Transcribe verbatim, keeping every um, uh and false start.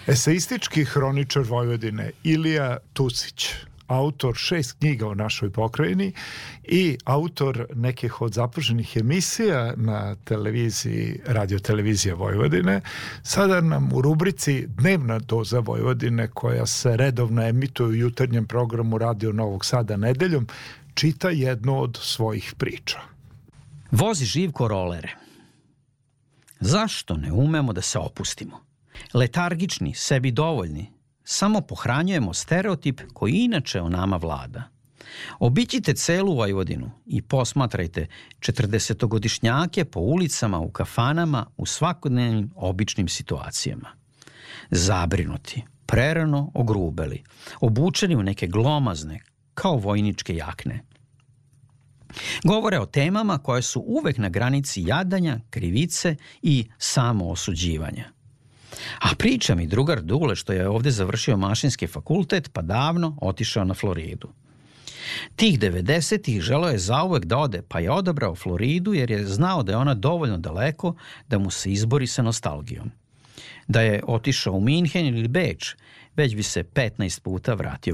Eseistički hroničar Vojvodine Ilija Tucić, autor šest knjiga o našoj pokrajini i autor nekih od zapoženih emisija na televiziji, Radio televizija Vojvodine, sada nam u rubrici Dnevna doza Vojvodine, koja se redovno emituje u jutarnjem programu Radio Novog Sada nedeljom, čita jednu od svojih priča. Vozi Živko rolere. Zašto ne umemo da se opustimo? Letargični, sebi dovoljni, samo pohranjujemo stereotip koji inače o nama vlada. Obiđite celu Vojvodinu i posmatrajte četrdesetogodišnjake po ulicama, u kafanama, u svakodnevnim običnim situacijama. Zabrinuti, prerano ogrubeli, obučeni u neke glomazne, kao vojničke jakne. Govore o temama koje su uvek na granici jadanja, krivice i samoosuđivanja. A priča mi drugar Dule što je ovde završio mašinski fakultet pa davno otišao na Floridu. Tih devedesetih želeo je zauvek da ode, pa je odabrao Floridu jer je znao da je ona dovoljno daleko da mu se izbori sa nostalgijom. Da je otišao u Minhen ili Beč, već bi se petnaest puta vratio